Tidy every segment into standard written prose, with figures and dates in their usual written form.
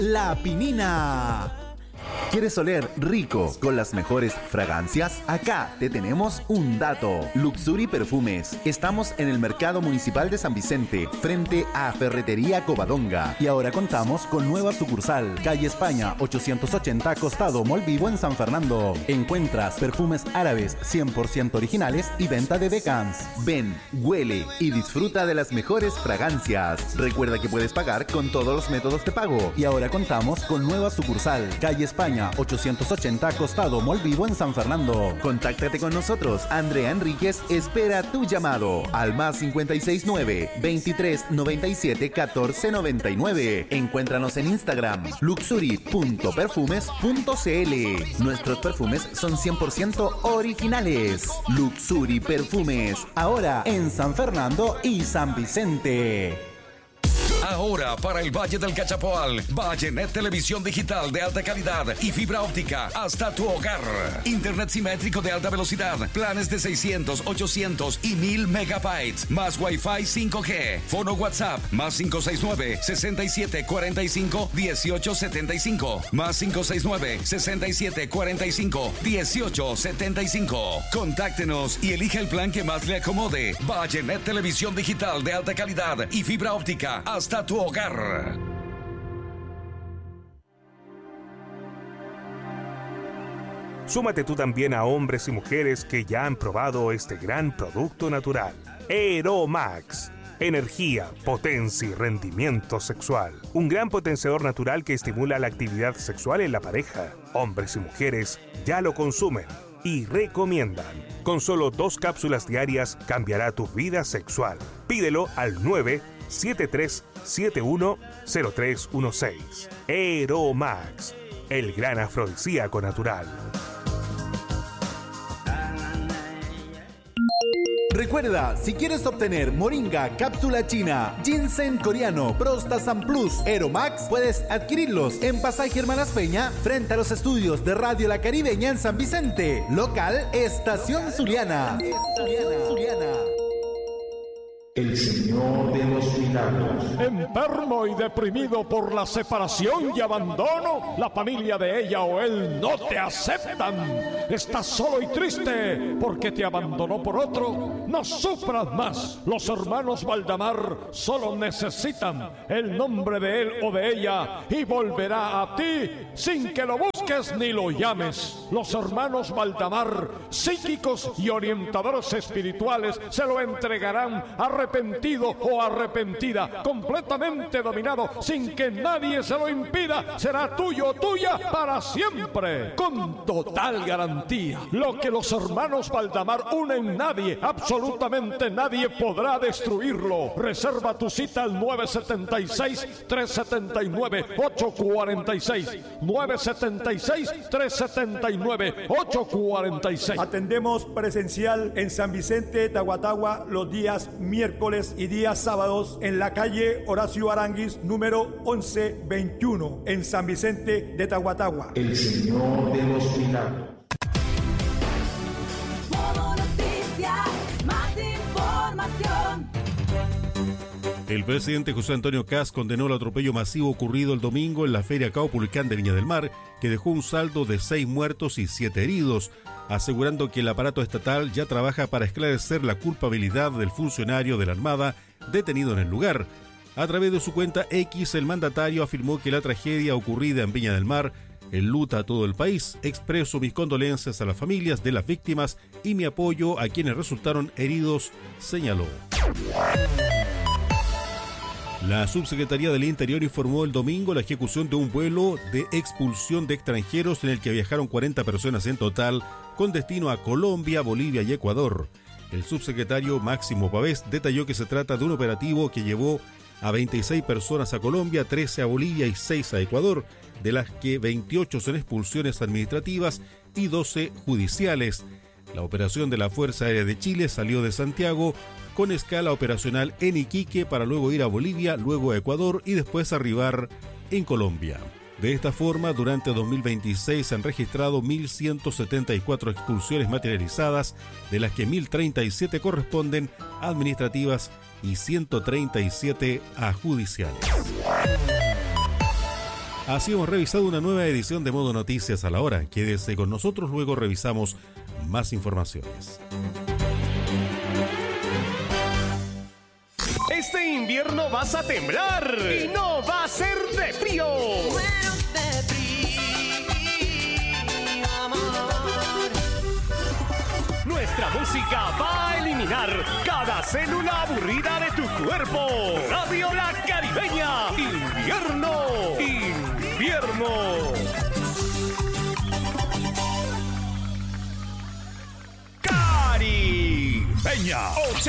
La Pinina. ¿Quieres oler rico con las mejores fragancias? Acá te tenemos un dato. Luxury Perfumes. Estamos en el Mercado Municipal de San Vicente, frente a Ferretería Covadonga. Y ahora contamos con nueva sucursal, calle España 880, costado Mall Vivo en San Fernando. Encuentras perfumes árabes 100% originales y venta de decans. Ven, huele y disfruta de las mejores fragancias. Recuerda que puedes pagar con todos los métodos de pago. Y ahora contamos con nueva sucursal, calle España 880, costado Mall Vivo en San Fernando. Contáctate con nosotros. Andrea Enríquez espera tu llamado al más 569 23 97 14 99. Encuéntranos en Instagram luxury.perfumes.cl. Nuestros perfumes son 100% originales. Luxury Perfumes, ahora en San Fernando y San Vicente. Ahora para el Valle del Cachapoal, Vallenet Televisión Digital de alta calidad y fibra óptica hasta tu hogar. Internet simétrico de alta velocidad, planes de 600, 800 y 1000 megabytes, más Wi-Fi 5G. Fono WhatsApp, más 569-6745-1875, más 569-6745-1875. Contáctenos y elija el plan que más le acomode. Vallenet Televisión Digital de alta calidad y fibra óptica hasta tu hogar. Súmate tú también a hombres y mujeres que ya han probado este gran producto natural. Aeromax. Energía, potencia y rendimiento sexual. Un gran potenciador natural que estimula la actividad sexual en la pareja. Hombres y mujeres ya lo consumen y recomiendan. Con solo 2 cápsulas diarias cambiará tu vida sexual. Pídelo al 973710316. Aeromax, el gran afrodisíaco natural. Recuerda, si quieres obtener moringa, cápsula china, ginseng coreano, Prostasan Plus, Aeromax, puedes adquirirlos en Pasaje Hermanas Peña, frente a los estudios de Radio La Caribeña en San Vicente. Local, Estación Zuliana. El Señor de los Milagros. Enfermo y deprimido por la separación y abandono, la familia de ella o él no te aceptan. Estás solo y triste porque te abandonó por otro. No sufras más. Los hermanos Valdamar solo necesitan el nombre de él o de ella y volverá a ti sin que lo busques ni lo llames. Los hermanos Valdamar, psíquicos y orientadores espirituales, se lo entregarán arrepentido o arrepentida, completamente dominado, sin que nadie se lo impida. Será tuyo o tuya para siempre, con total garantía. Lo que los hermanos Valdamar unen, nadie, absolutamente nadie podrá destruirlo. Reserva tu cita al 976-379-846. 976-379-846. Atendemos presencial en San Vicente de Tahuatahua los días miércoles y días sábados en la calle Horacio Aranguis, número 1121, en San Vicente de Tahuatahua. El Señor de los Milagros. Modo Noticias, más información. El presidente José Antonio Kast condenó el atropello masivo ocurrido el domingo en la Feria Caupolicán de Viña del Mar, que dejó un saldo de 6 muertos y 7 heridos, asegurando que el aparato estatal ya trabaja para esclarecer la culpabilidad del funcionario de la Armada detenido en el lugar. A través de su cuenta X, el mandatario afirmó que la tragedia ocurrida en Viña del Mar enluta a todo el país. Expreso mis condolencias a las familias de las víctimas y mi apoyo a quienes resultaron heridos, señaló. La Subsecretaría del Interior informó el domingo la ejecución de un vuelo de expulsión de extranjeros en el que viajaron 40 personas en total con destino a Colombia, Bolivia y Ecuador. El subsecretario Máximo Pavés detalló que se trata de un operativo que llevó a 26 personas a Colombia, 13 a Bolivia y 6 a Ecuador, de las que 28 son expulsiones administrativas y 12 judiciales. La operación de la Fuerza Aérea de Chile salió de Santiago con escala operacional en Iquique para luego ir a Bolivia, luego a Ecuador y después arribar en Colombia. De esta forma, durante 2026 se han registrado 1.174 expulsiones materializadas, de las que 1.037 corresponden a administrativas y 137 a judiciales. Así hemos revisado una nueva edición de Modo Noticias a la hora. Quédese con nosotros, luego revisamos más informaciones. Este invierno vas a temblar y no va a ser de frío. Bueno, de frío, amor. Nuestra música va a eliminar cada célula aburrida de tu cuerpo. Radio La Caribeña. Invierno. Caribeña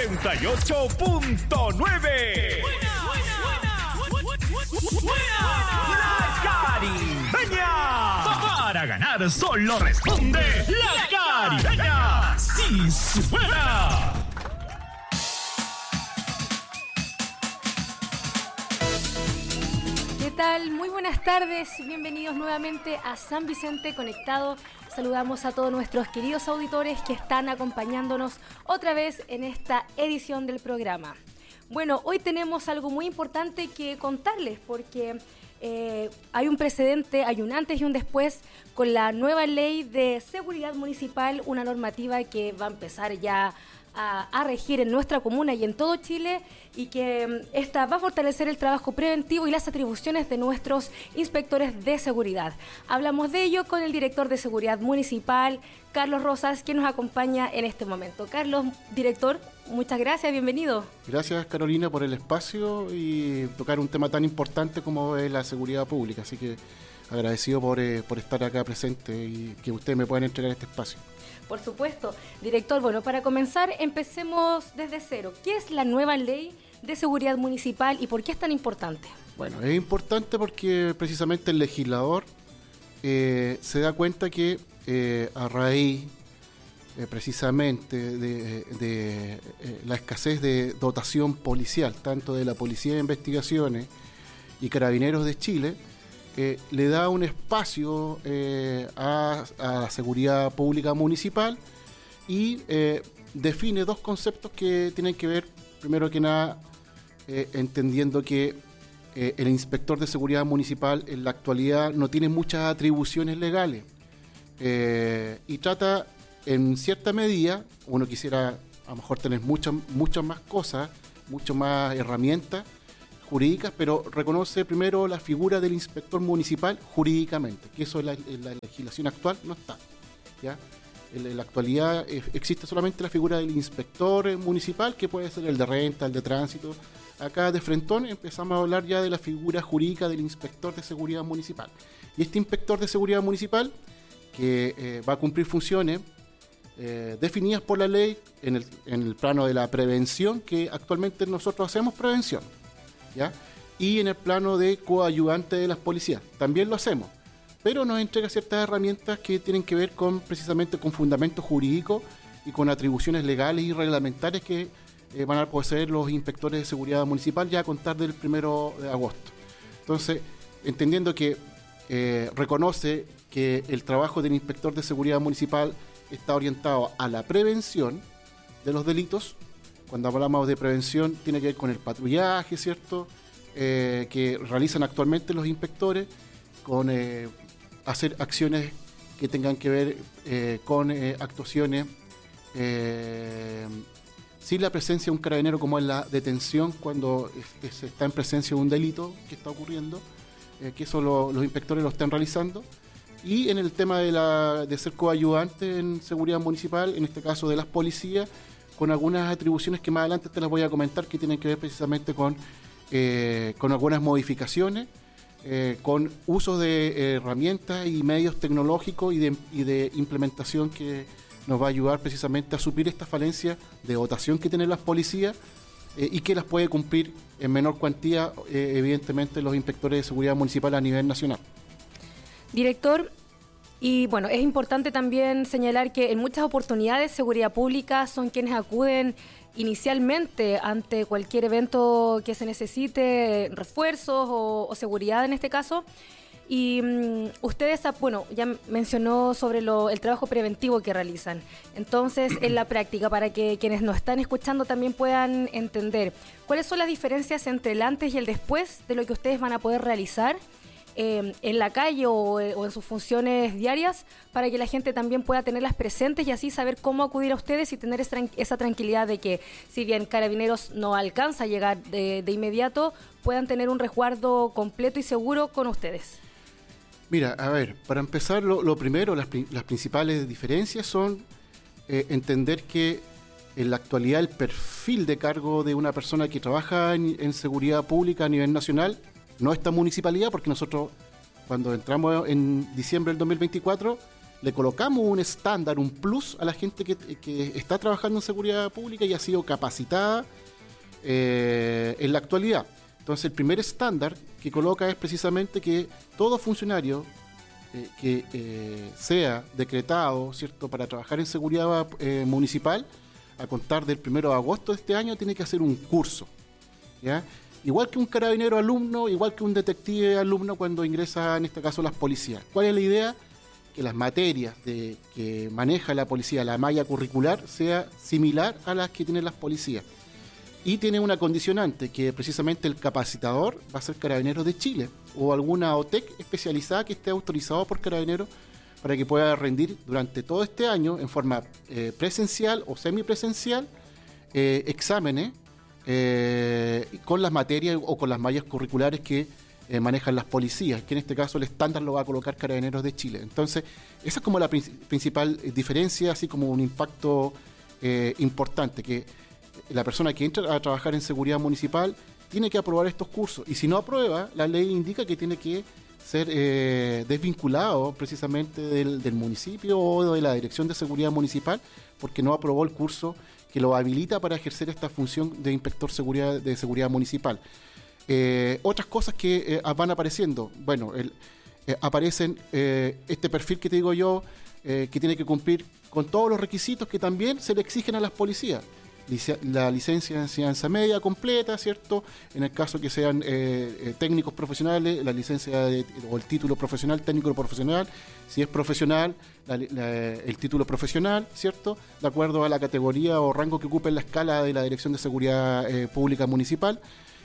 88.9. La Caribeña. Para ganar solo responde La Caribeña. ¡Sí suena! ¿Qué tal? Muy buenas tardes, bienvenidos nuevamente a San Vicente Conectado. Saludamos a todos nuestros queridos auditores que están acompañándonos otra vez en esta edición del programa. Bueno, hoy tenemos algo muy importante que contarles porque hay un precedente, hay un antes y un después con la nueva ley de seguridad municipal, una normativa que va a empezar ya a regir en nuestra comuna y en todo Chile, y que esta va a fortalecer el trabajo preventivo y las atribuciones de nuestros inspectores de seguridad. Hablamos de ello con el director de Seguridad Municipal, Carlos Rosas, quien nos acompaña en este momento. Carlos, director, muchas gracias, bienvenido. Gracias, Carolina, por el espacio y tocar un tema tan importante como es la seguridad pública, así que agradecido por estar acá presente y que ustedes me puedan entregar este espacio. Por supuesto. Director, bueno, para comenzar, empecemos desde cero. ¿Qué es la nueva ley de seguridad municipal y por qué es tan importante? Bueno, es importante porque precisamente el legislador se da cuenta que a raíz precisamente de la escasez de dotación policial, tanto de la Policía de Investigaciones y Carabineros de Chile, le da un espacio a la seguridad pública municipal y define dos conceptos que tienen que ver, primero que nada, entendiendo que el inspector de seguridad municipal en la actualidad no tiene muchas atribuciones legales y trata en cierta medida, uno quisiera a lo mejor tener muchas más cosas, muchas más herramientas jurídicas, pero reconoce primero la figura del inspector municipal jurídicamente, que eso en la legislación actual no está, ¿ya? En la actualidad existe solamente la figura del inspector municipal, que puede ser el de renta, el de tránsito. Acá de frentón empezamos a hablar ya de la figura jurídica del inspector de seguridad municipal. Y este inspector de seguridad municipal, que va a cumplir funciones definidas por la ley en el plano de la prevención, que actualmente nosotros hacemos prevención, ¿ya? Y en el plano de coayudante de las policías, también lo hacemos, pero nos entrega ciertas herramientas que tienen que ver precisamente con fundamentos jurídicos y con atribuciones legales y reglamentarias que van a poseer los inspectores de seguridad municipal ya a contar del 1 de agosto. Entonces, entendiendo que reconoce que el trabajo del inspector de seguridad municipal está orientado a la prevención de los delitos. Cuando hablamos de prevención tiene que ver con el patrullaje, ¿cierto?, que realizan actualmente los inspectores, con hacer acciones que tengan que ver con actuaciones sin la presencia de un carabinero, como es la detención cuando se está en presencia de un delito que está ocurriendo, que eso los inspectores lo están realizando. Y en el tema de ser coayudante en seguridad municipal, en este caso de las policías, con algunas atribuciones que más adelante te las voy a comentar, que tienen que ver precisamente con algunas modificaciones, con usos de herramientas y medios tecnológicos y de implementación que nos va a ayudar precisamente a suplir esta falencia de dotación que tienen las policías y que las puede cumplir en menor cuantía, evidentemente, los inspectores de seguridad municipal a nivel nacional. Director, y bueno, es importante también señalar que en muchas oportunidades seguridad pública son quienes acuden inicialmente ante cualquier evento que se necesite, refuerzos o seguridad en este caso. Y ustedes, bueno, ya mencionó sobre el trabajo preventivo que realizan. Entonces, en la práctica, para que quienes nos están escuchando también puedan entender, ¿cuáles son las diferencias entre el antes y el después de lo que ustedes van a poder realizar? en la calle o en sus funciones diarias, para que la gente también pueda tenerlas presentes y así saber cómo acudir a ustedes y tener esa tranquilidad de que, si bien Carabineros no alcanza a llegar de inmediato, puedan tener un resguardo completo y seguro con ustedes? Mira, a ver, para empezar, lo primero, las principales diferencias son entender que en la actualidad el perfil de cargo de una persona que trabaja en seguridad pública a nivel nacional no esta municipalidad, porque nosotros cuando entramos en diciembre del 2024 le colocamos un estándar, un plus a la gente que está trabajando en seguridad pública y ha sido capacitada en la actualidad. Entonces el primer estándar que coloca es precisamente que todo funcionario que sea decretado, ¿cierto?, para trabajar en seguridad municipal, a contar del 1 de agosto de este año, tiene que hacer un curso, ¿ya? Igual que un carabinero alumno, igual que un detective alumno cuando ingresa, en este caso, las policías. ¿Cuál es la idea? Que las materias que maneja la policía, la malla curricular, sea similar a las que tienen las policías. Y tiene una condicionante, que precisamente el capacitador va a ser Carabineros de Chile o alguna OTEC especializada que esté autorizado por Carabineros para que pueda rendir durante todo este año en forma presencial o semipresencial exámenes con las materias o con las mallas curriculares que manejan las policías, que en este caso el estándar lo va a colocar Carabineros de Chile. Entonces, esa es como la principal diferencia, así como un impacto importante, que la persona que entra a trabajar en seguridad municipal tiene que aprobar estos cursos, y si no aprueba, la ley indica que tiene que ser desvinculado precisamente del municipio o de la Dirección de Seguridad Municipal, porque no aprobó el curso que lo habilita para ejercer esta función de inspector de seguridad municipal. Otras cosas que van apareciendo, bueno, aparecen este perfil que te digo yo, que tiene que cumplir con todos los requisitos que también se le exigen a las policías. La licencia de enseñanza media completa, ¿cierto? En el caso que sean técnicos profesionales, la licencia o el título profesional, técnico profesional. Si es profesional, el título profesional, ¿cierto? De acuerdo a la categoría o rango que ocupe en la escala de la Dirección de Seguridad Pública Municipal.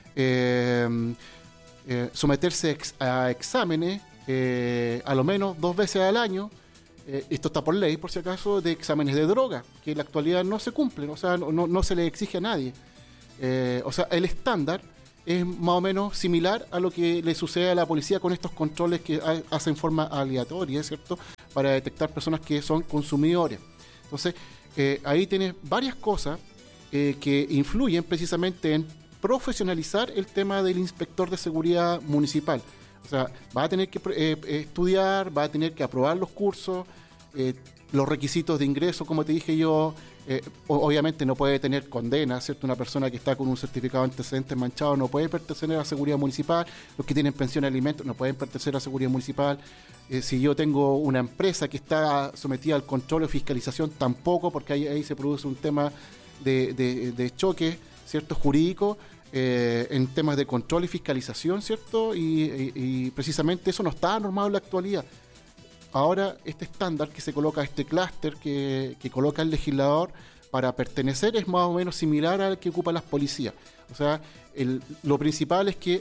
Someterse a exámenes a lo menos 2 veces al año. Esto está por ley, por si acaso, de exámenes de droga, que en la actualidad no se cumplen, o sea, no se le exige a nadie. O sea, el estándar es más o menos similar a lo que le sucede a la policía con estos controles que hacen en forma aleatoria, ¿cierto?, para detectar personas que son consumidores. Entonces, ahí tienes varias cosas que influyen precisamente en profesionalizar el tema del inspector de seguridad municipal. O sea, va a tener que estudiar, va a tener que aprobar los cursos, los requisitos de ingreso, como te dije yo, obviamente no puede tener condena, ¿cierto? Una persona que está con un certificado de antecedentes manchado no puede pertenecer a la seguridad municipal, los que tienen pensión de alimentos no pueden pertenecer a la seguridad municipal, si yo tengo una empresa que está sometida al control o fiscalización, tampoco, porque ahí se produce un tema de choque, ¿cierto?, jurídico, en temas de control y fiscalización, ¿cierto? Y precisamente eso no está normado en la actualidad. Ahora, este estándar que se coloca, este clúster que coloca el legislador para pertenecer, es más o menos similar al que ocupan las policías. O sea, lo principal es que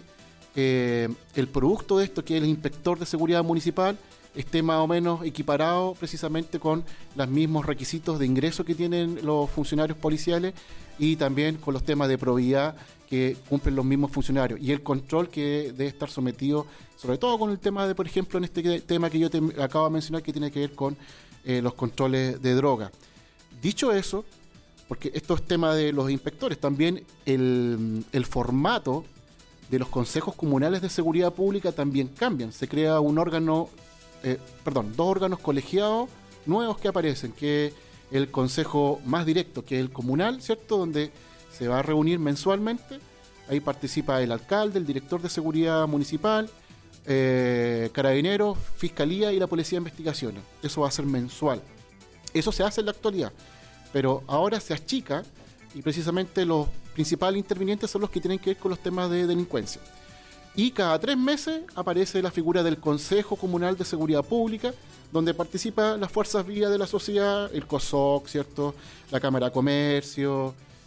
el producto de esto, que es el inspector de seguridad municipal, esté más o menos equiparado precisamente con los mismos requisitos de ingreso que tienen los funcionarios policiales y también con los temas de probidad que cumplen los mismos funcionarios y el control que debe estar sometido, sobre todo con el tema de, por ejemplo, en este tema que yo te acabo de mencionar, que tiene que ver con los controles de droga. Dicho eso, porque esto es tema de los inspectores, también el formato de los consejos comunales de seguridad pública también cambian. Se crea un órgano, dos órganos colegiados nuevos que aparecen, que es el consejo más directo, que es el comunal, ¿cierto?, donde se va a reunir mensualmente. Ahí participa el alcalde, el director de seguridad municipal, Carabineros, Fiscalía y la Policía de Investigaciones. Eso va a ser mensual. Eso se hace en la actualidad, pero ahora se achica y precisamente los principales intervinientes son los que tienen que ver con los temas de delincuencia. Y cada 3 meses aparece la figura del Consejo Comunal de Seguridad Pública, donde participan las fuerzas vivas de la sociedad, el COSOC, ¿cierto?, la Cámara de Comercio,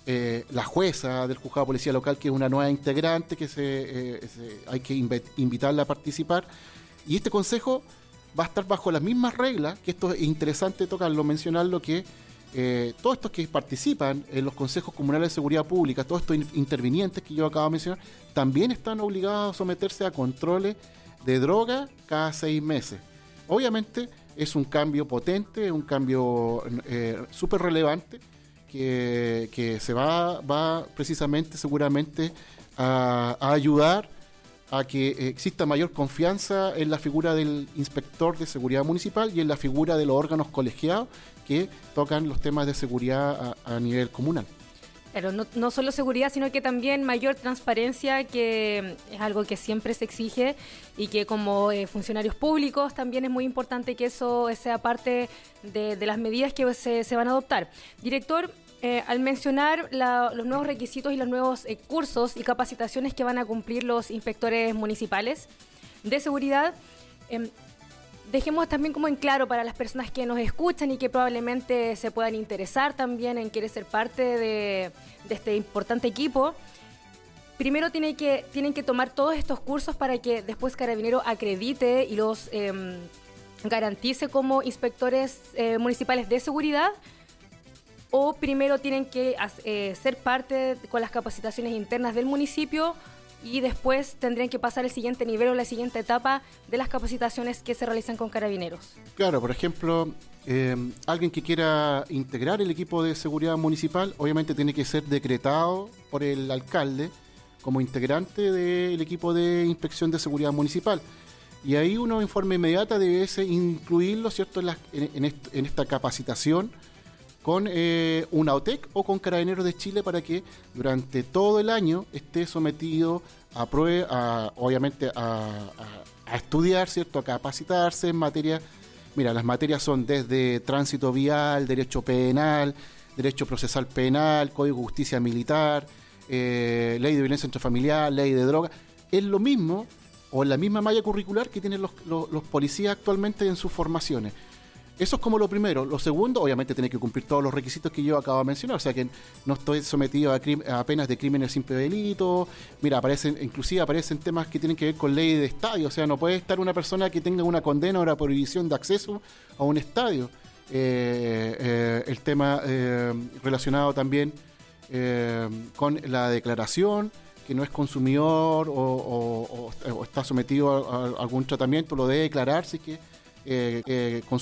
la jueza del juzgado de policía local, que es una nueva integrante que hay que invitarla a participar. Y este consejo va a estar bajo las mismas reglas, que esto es interesante tocarlo, mencionarlo, que todos estos que participan en los consejos comunales de seguridad pública, todos estos intervinientes que yo acabo de mencionar, también están obligados a someterse a controles de droga cada 6 meses. Obviamente es un cambio potente, es un cambio súper relevante, que se va precisamente, seguramente, a ayudar a que exista mayor confianza en la figura del inspector de seguridad municipal y en la figura de los órganos colegiados que tocan los temas de seguridad a nivel comunal. Pero no solo seguridad, sino que también mayor transparencia, que es algo que siempre se exige y que como funcionarios públicos también es muy importante que eso sea parte de las medidas que se van a adoptar. Director, al mencionar los nuevos requisitos y los nuevos cursos y capacitaciones que van a cumplir los inspectores municipales de seguridad, dejemos también como en claro para las personas que nos escuchan y que probablemente se puedan interesar también en querer ser parte de este importante equipo. Primero tienen que tomar todos estos cursos para que después Carabinero acredite y los garantice como inspectores municipales de seguridad. O primero tienen que ser parte con las capacitaciones internas del municipio y después tendrían que pasar el siguiente nivel o la siguiente etapa de las capacitaciones que se realizan con Carabineros. Claro, por ejemplo, alguien que quiera integrar el equipo de seguridad municipal, obviamente tiene que ser decretado por el alcalde como integrante del equipo de inspección de seguridad municipal. Y ahí uno en forma inmediata debe incluirlo, ¿cierto?, en esta capacitación con una OTEC o con Carabineros de Chile, para que durante todo el año esté sometido a prueba, obviamente a estudiar, ¿cierto?, a capacitarse en materia. Mira, las materias son desde tránsito vial, derecho penal, derecho procesal penal, Código de Justicia Militar, ley de violencia intrafamiliar, ley de droga. Es lo mismo, o la misma malla curricular que tienen los policías actualmente en sus formaciones. Eso es como lo primero. Lo segundo, obviamente, tiene que cumplir todos los requisitos que yo acabo de mencionar. O sea, que no estoy sometido a penas de crímenes simple delito. Mira, inclusive aparecen temas que tienen que ver con ley de estadio. O sea, no puede estar una persona que tenga una condena o una prohibición de acceso a un estadio. El tema relacionado también con la declaración, que no es consumidor o está sometido a algún tratamiento, lo debe declarar, si es que